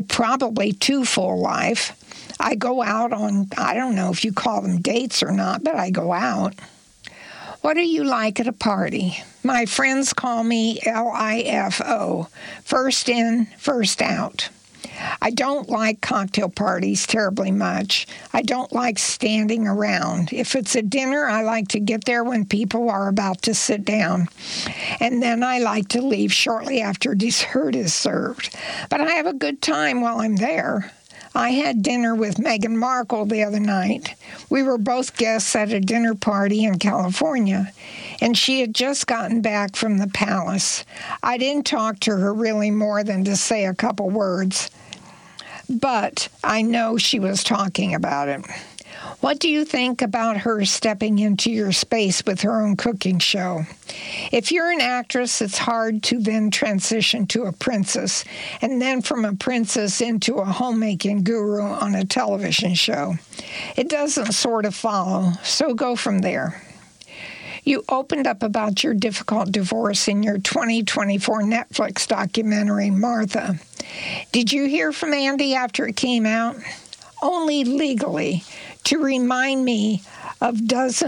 probably too full life. I go out on, I don't know if you call them dates or not, but I go out. What do you like at a party? My friends call me LIFO, first in, first out. I don't like cocktail parties terribly much. I don't like standing around. If it's a dinner, I like to get there when people are about to sit down. And then I like to leave shortly after dessert is served. But I have a good time while I'm there. I had dinner with Meghan Markle the other night. We were both guests at a dinner party in California, and she had just gotten back from the palace. I didn't talk to her really more than to say a couple words, but I know she was talking about it. What do you think about her stepping into your space with her own cooking show? If you're an actress, it's hard to then transition to a princess, and then from a princess into a homemaking guru on a television show. It doesn't sort of follow, so go from there. You opened up about your difficult divorce in your 2024 Netflix documentary, Martha. Did you hear from Andy after it came out? Only legally, to remind me of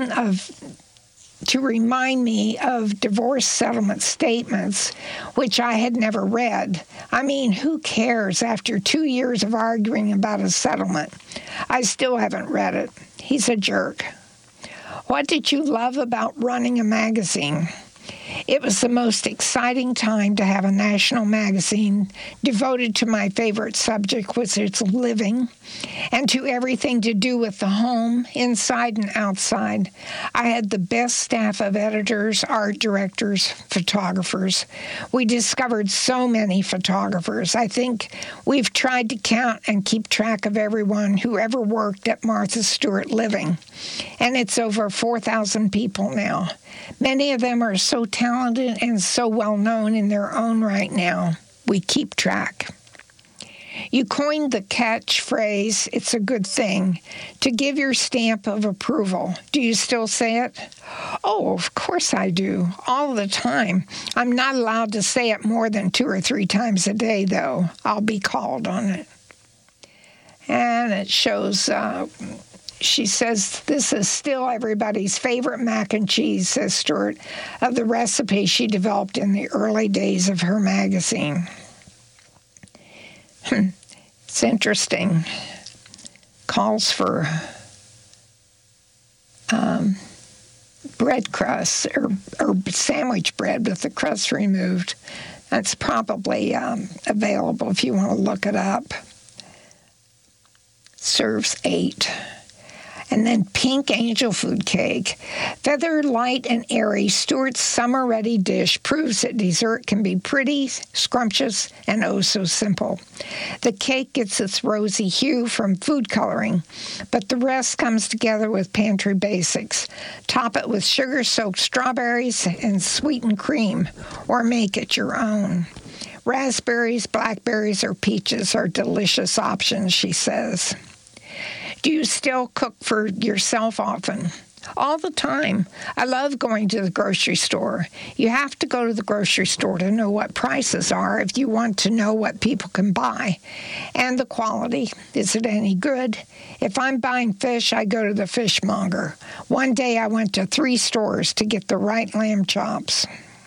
divorce settlement statements, which I had never read. I mean, who cares after 2 years of arguing about a settlement? I still haven't read it. He's a jerk. What did you love about running a magazine? It was the most exciting time to have a national magazine devoted to my favorite subject, which is living, and to everything to do with the home, inside and outside. I had the best staff of editors, art directors, photographers. We discovered so many photographers. I think we've tried to count and keep track of everyone who ever worked at Martha Stewart Living, and it's over 4,000 people now. Many of them are so talented and so well known in their own right now. We keep track. You coined the catchphrase, "It's a good thing," to give your stamp of approval. Do you still say it? Oh, of course I do, all the time. I'm not allowed to say it more than 2 or 3 times a day, though. I'll be called on it. And it shows... She says, this is still everybody's favorite mac and cheese, says Stewart, of the recipe she developed in the early days of her magazine. It's interesting. Calls for bread crusts or sandwich bread with the crust removed. That's probably available if you want to look it up. Serves 8. And then pink angel food cake. Feathered, light, and airy, Stewart's summer-ready dish proves that dessert can be pretty, scrumptious, and oh so simple. The cake gets its rosy hue from food coloring, but the rest comes together with pantry basics. Top it with sugar-soaked strawberries and sweetened cream, or make it your own. Raspberries, blackberries, or peaches are delicious options, she says. Do you still cook for yourself often? All the time. I love going to the grocery store. You have to go to the grocery store to know what prices are if you want to know what people can buy. And the quality. Is it any good? If I'm buying fish, I go to the fishmonger. One day I went to 3 stores to get the right lamb chops.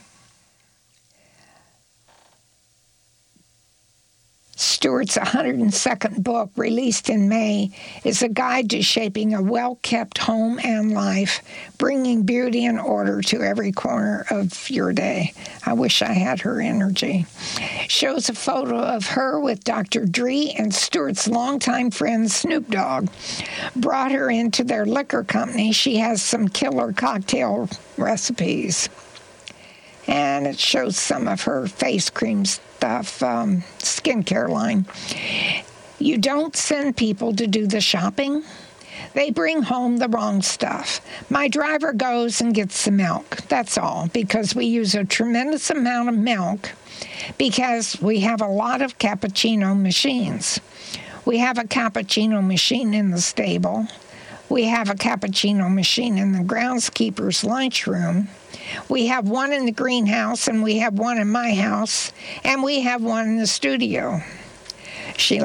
Stewart's 102nd book, released in May, is a guide to shaping a well-kept home and life, bringing beauty and order to every corner of your day. I wish I had her energy. Shows a photo of her with Dr. Dre and Stewart's longtime friend Snoop Dogg. Brought her into their liquor company. She has some killer cocktail recipes. And it shows some of her face cream stuff, skincare line. You don't send people to do the shopping. They bring home the wrong stuff. My driver goes and gets the milk. That's all, because we use a tremendous amount of milk because we have a lot of cappuccino machines. We have a cappuccino machine in the stable. We have a cappuccino machine in the groundskeeper's lunchroom. We have one in the greenhouse, and we have one in my house, and we have one in the studio. She